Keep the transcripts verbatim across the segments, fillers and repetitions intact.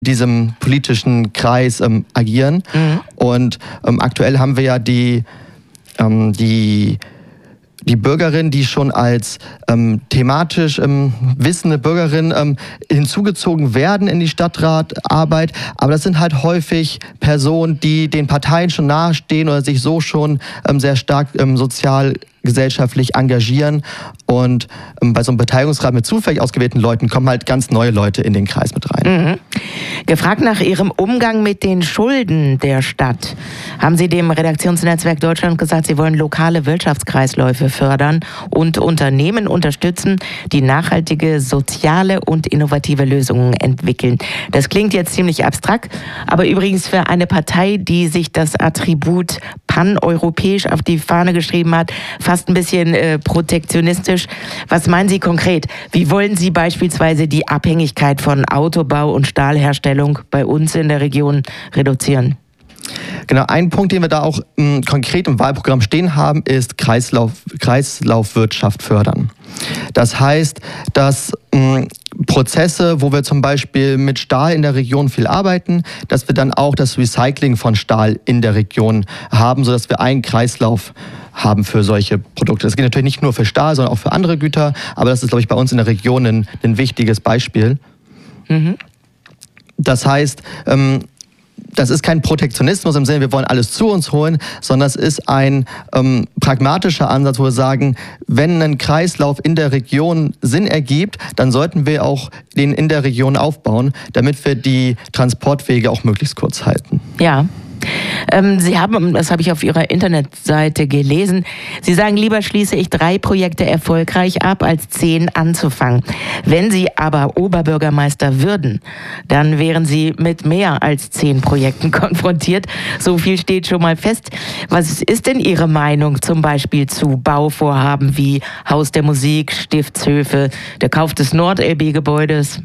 diesem politischen Kreis ähm, agieren. Mhm. Und ähm, aktuell haben wir ja die, ähm, die, die Bürgerin, die schon als ähm, thematisch ähm, wissende Bürgerin ähm, hinzugezogen werden in die Stadtratarbeit. Aber das sind halt häufig Personen, die den Parteien schon nahestehen oder sich so schon ähm, sehr stark ähm, sozial gesellschaftlich engagieren. Und ähm, bei so einem Beteiligungsrat mit zufällig ausgewählten Leuten kommen halt ganz neue Leute in den Kreis mit rein. Mhm. Gefragt nach Ihrem Umgang mit den Schulden der Stadt, haben Sie dem Redaktionsnetzwerk Deutschland gesagt, Sie wollen lokale Wirtschaftskreisläufe fördern und Unternehmen unterstützen, die nachhaltige, soziale und innovative Lösungen entwickeln. Das klingt jetzt ziemlich abstrakt, aber übrigens für eine Partei, die sich das Attribut paneuropäisch auf die Fahne geschrieben hat, fast ein bisschen äh, protektionistisch. Was meinen Sie konkret? Wie wollen Sie beispielsweise die Abhängigkeit von Autobau und Stahlherstellung bei uns in der Region reduzieren? Genau, ein Punkt, den wir da auch mh, konkret im Wahlprogramm stehen haben, ist Kreislauf, Kreislaufwirtschaft fördern. Das heißt, dass mh, Prozesse, wo wir zum Beispiel mit Stahl in der Region viel arbeiten, dass wir dann auch das Recycling von Stahl in der Region haben, sodass wir einen Kreislauf haben für solche Produkte. Das geht natürlich nicht nur für Stahl, sondern auch für andere Güter, aber das ist, glaube ich, bei uns in der Region ein, ein wichtiges Beispiel. Mhm. Das heißt, ähm, das ist kein Protektionismus im Sinne, wir wollen alles zu uns holen, sondern es ist ein ähm, pragmatischer Ansatz, wo wir sagen, wenn ein Kreislauf in der Region Sinn ergibt, dann sollten wir auch den in der Region aufbauen, damit wir die Transportwege auch möglichst kurz halten. Ja. Ähm, Sie haben, das habe ich auf Ihrer Internetseite gelesen, Sie sagen, lieber schließe ich drei Projekte erfolgreich ab, als zehn anzufangen. Wenn Sie aber Oberbürgermeister würden, dann wären Sie mit mehr als zehn Projekten konfrontiert. So viel steht schon mal fest. Was ist denn Ihre Meinung zum Beispiel zu Bauvorhaben wie Haus der Musik, Stiftshöfe, der Kauf des Nord-L B-Gebäudes?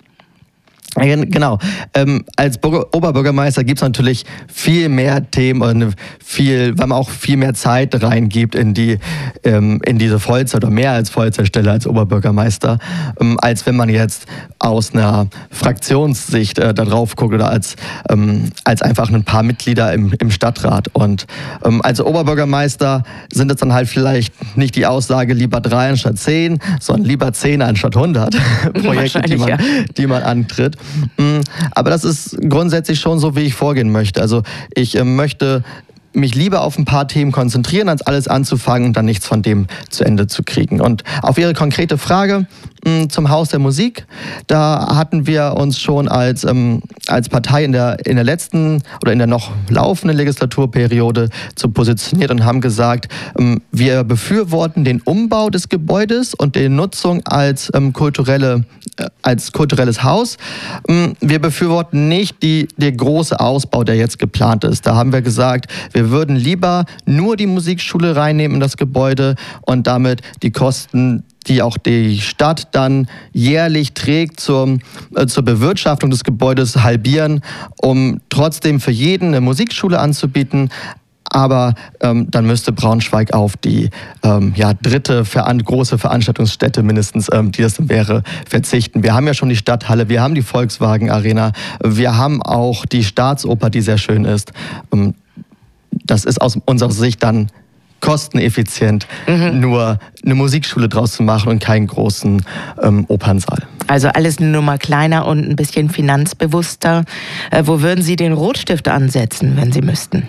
Genau. Ähm, als Bürger, Oberbürgermeister gibt es natürlich viel mehr Themen und viel, weil man auch viel mehr Zeit reingibt in die ähm, in diese Vollzeit oder mehr als Vollzeitstelle als Oberbürgermeister, ähm, als wenn man jetzt aus einer Fraktionssicht äh, da drauf guckt oder als ähm, als einfach ein paar Mitglieder im, im Stadtrat. Und ähm, als Oberbürgermeister sind es dann halt vielleicht nicht die Aussage lieber drei anstatt zehn, sondern lieber zehn anstatt hundert Projekte, die man, ja. die man antritt. Aber das ist grundsätzlich schon so, wie ich vorgehen möchte. Also ich äh, möchte mich lieber auf ein paar Themen konzentrieren, als alles anzufangen und dann nichts von dem zu Ende zu kriegen. Und auf Ihre konkrete Frage mh, zum Haus der Musik, da hatten wir uns schon als, ähm, als Partei in der, in der letzten oder in der noch laufenden Legislaturperiode zu positioniert und haben gesagt, ähm, wir befürworten den Umbau des Gebäudes und die Nutzung als, ähm, kulturelle, äh, als kulturelles Haus. Ähm, wir befürworten nicht die, der große Ausbau, der jetzt geplant ist. Da haben wir gesagt, wir Wir würden lieber nur die Musikschule reinnehmen in das Gebäude und damit die Kosten, die auch die Stadt dann jährlich trägt zur, äh, zur Bewirtschaftung des Gebäudes, halbieren, um trotzdem für jeden eine Musikschule anzubieten. Aber ähm, dann müsste Braunschweig auf die ähm, ja, dritte veran- große Veranstaltungsstätte mindestens, ähm, die das wäre, verzichten. Wir haben ja schon die Stadthalle, wir haben die Volkswagen Arena, wir haben auch die Staatsoper, die sehr schön ist. Ähm, Das ist aus unserer Sicht dann kosteneffizient, mhm. nur eine Musikschule draus zu machen und keinen großen ähm, Opernsaal. Also alles eine Nummer kleiner und ein bisschen finanzbewusster. Äh, wo würden Sie den Rotstift ansetzen, wenn Sie müssten?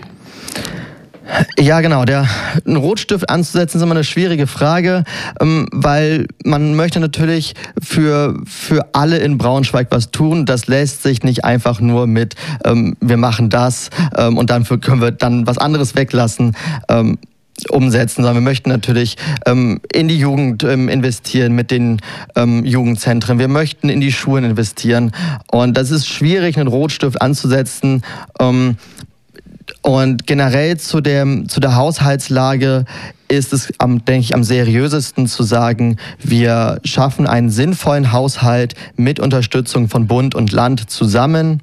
Ja, genau. Der, einen Rotstift anzusetzen ist immer eine schwierige Frage, ähm, weil man möchte natürlich für, für alle in Braunschweig was tun. Das lässt sich nicht einfach nur mit, ähm, wir machen das ähm, und dann können wir dann was anderes weglassen. Ähm, umsetzen, sondern wir möchten natürlich ähm, in die Jugend ähm, investieren mit den ähm, Jugendzentren. Wir möchten in die Schulen investieren und das ist schwierig, einen Rotstift anzusetzen. Ähm, Und generell zu, dem, zu der Haushaltslage ist es, am, denke ich, am seriösesten zu sagen, wir schaffen einen sinnvollen Haushalt mit Unterstützung von Bund und Land zusammen.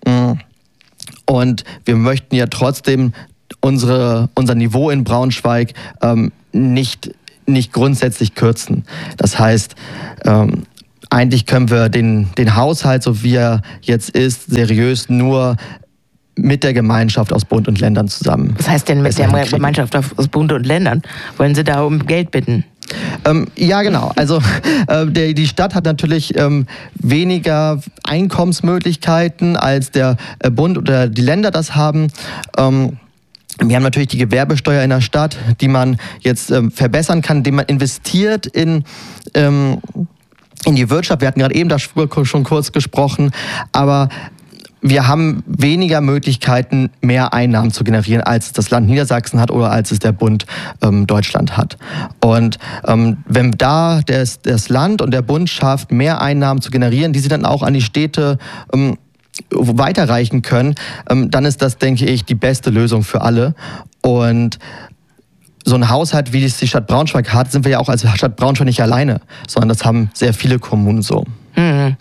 Und wir möchten ja trotzdem unsere, unser Niveau in Braunschweig ähm, nicht, nicht grundsätzlich kürzen. Das heißt, ähm, eigentlich können wir den, den Haushalt, so wie er jetzt ist, seriös nur mit der Gemeinschaft aus Bund und Ländern zusammen. Was heißt denn mit der hinkriegen. Gemeinschaft aus Bund und Ländern? Wollen Sie da um Geld bitten? Ähm, ja, genau. Also äh, der, die Stadt hat natürlich ähm, weniger Einkommensmöglichkeiten, als der äh, Bund oder die Länder das haben. Ähm, Wir haben natürlich die Gewerbesteuer in der Stadt, die man jetzt ähm, verbessern kann, indem man investiert in, ähm, in die Wirtschaft. Wir hatten gerade eben da schon kurz gesprochen, aber wir haben weniger Möglichkeiten, mehr Einnahmen zu generieren, als das Land Niedersachsen hat oder als es der Bund ähm, Deutschland hat. Und ähm, wenn da das, das Land und der Bund schafft, mehr Einnahmen zu generieren, die sie dann auch an die Städte ähm, weiterreichen können, ähm, dann ist das, denke ich, die beste Lösung für alle. Und so ein Haushalt, wie es die Stadt Braunschweig hat, sind wir ja auch als Stadt Braunschweig nicht alleine, sondern das haben sehr viele Kommunen so. Mhm.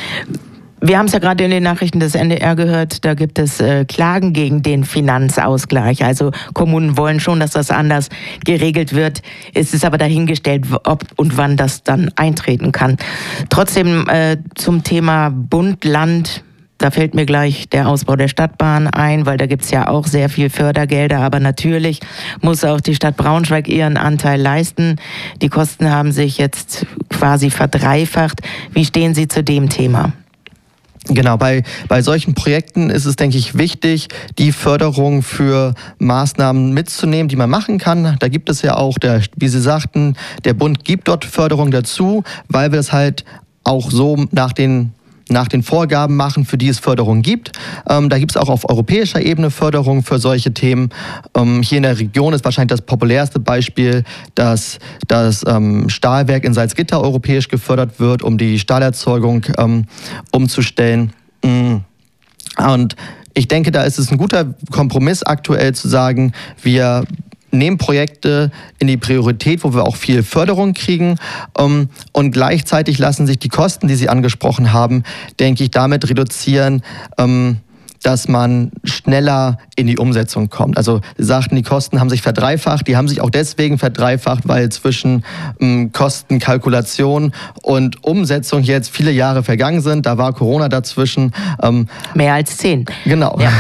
Wir haben es ja gerade in den Nachrichten des N D R gehört, da gibt es äh, Klagen gegen den Finanzausgleich. Also Kommunen wollen schon, dass das anders geregelt wird. Es ist aber dahingestellt, ob und wann das dann eintreten kann. Trotzdem äh, zum Thema Bund, Land. Da fällt mir gleich der Ausbau der Stadtbahn ein, weil da gibt es ja auch sehr viel Fördergelder. Aber natürlich muss auch die Stadt Braunschweig ihren Anteil leisten. Die Kosten haben sich jetzt quasi verdreifacht. Wie stehen Sie zu dem Thema? Genau, bei, bei solchen Projekten ist es, denke ich, wichtig, die Förderung für Maßnahmen mitzunehmen, die man machen kann. Da gibt es ja auch, der, wie Sie sagten, der Bund gibt dort Förderung dazu, weil wir es halt auch so nach den nach den Vorgaben machen, für die es Förderung gibt. Ähm, da gibt es auch auf europäischer Ebene Förderung für solche Themen. Ähm, hier in der Region ist wahrscheinlich das populärste Beispiel, dass das ähm, Stahlwerk in Salzgitter europäisch gefördert wird, um die Stahlerzeugung ähm, umzustellen. Und ich denke, da ist es ein guter Kompromiss aktuell zu sagen, wir nehmen Projekte in die Priorität, wo wir auch viel Förderung kriegen, ähm, und gleichzeitig lassen sich die Kosten, die Sie angesprochen haben, denke ich, damit reduzieren, ähm, dass man schneller in die Umsetzung kommt. Also Sie sagten, die Kosten haben sich verdreifacht, die haben sich auch deswegen verdreifacht, weil zwischen ähm, Kostenkalkulation und Umsetzung jetzt viele Jahre vergangen sind. Da war Corona dazwischen. Ähm, Mehr als zehn. Genau. Ja.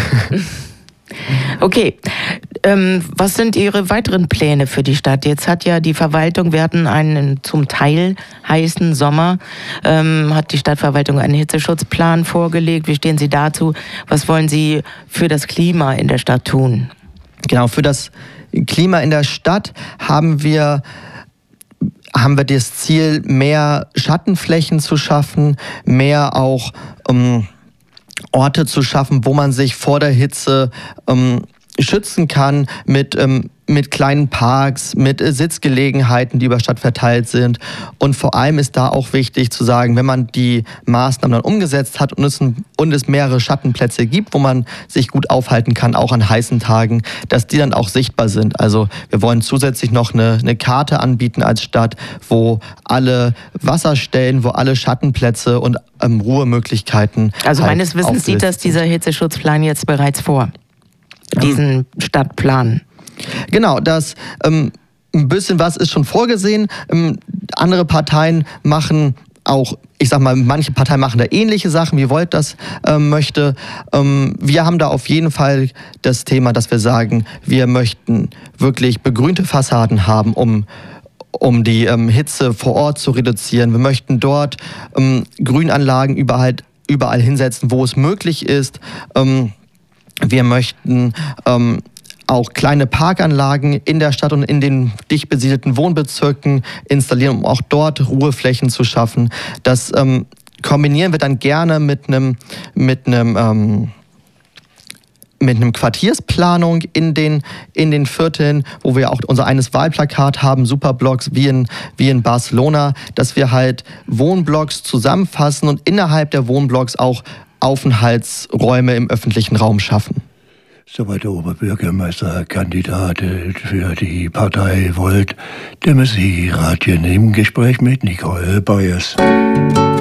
Okay, ähm, was sind Ihre weiteren Pläne für die Stadt? Jetzt hat ja die Verwaltung, wir hatten einen zum Teil heißen Sommer, ähm, hat die Stadtverwaltung einen Hitzeschutzplan vorgelegt. Wie stehen Sie dazu? Was wollen Sie für das Klima in der Stadt tun? Genau, für das Klima in der Stadt haben wir haben wir das Ziel, mehr Schattenflächen zu schaffen, mehr auch um Orte zu schaffen, wo man sich vor der Hitze ähm, schützen kann mit, ähm, mit kleinen Parks, mit äh, Sitzgelegenheiten, die über Stadt verteilt sind. Und vor allem ist da auch wichtig zu sagen, wenn man die Maßnahmen dann umgesetzt hat und es, und es mehrere Schattenplätze gibt, wo man sich gut aufhalten kann, auch an heißen Tagen, dass die dann auch sichtbar sind. Also wir wollen zusätzlich noch eine, eine Karte anbieten als Stadt, wo alle Wasserstellen, wo alle Schattenplätze und ähm, Ruhemöglichkeiten. Also halt meines Wissens sieht das dieser Hitzeschutzplan jetzt bereits vor, diesen Stadtplan. Genau, das ähm, ein bisschen was ist schon vorgesehen. Ähm, andere Parteien machen auch, ich sag mal, manche Parteien machen da ähnliche Sachen, wie Volt das ähm, möchte. Ähm, wir haben da auf jeden Fall das Thema, dass wir sagen, wir möchten wirklich begrünte Fassaden haben, um um die ähm, Hitze vor Ort zu reduzieren. Wir möchten dort ähm, Grünanlagen überall, überall hinsetzen, wo es möglich ist. Ähm, wir möchten ähm, auch kleine Parkanlagen in der Stadt und in den dicht besiedelten Wohnbezirken installieren, um auch dort Ruheflächen zu schaffen. Das ähm, kombinieren wir dann gerne mit einem mit einem ähm, mit einem Quartiersplanung in den, in den Vierteln, wo wir auch unser eines Wahlplakat haben, Superblocks wie in, wie in Barcelona, dass wir halt Wohnblocks zusammenfassen und innerhalb der Wohnblocks auch Aufenthaltsräume im öffentlichen Raum schaffen. Soweit der Oberbürgermeisterkandidat für die Partei Volt, Democratie im Gespräch mit Nicole Beuys.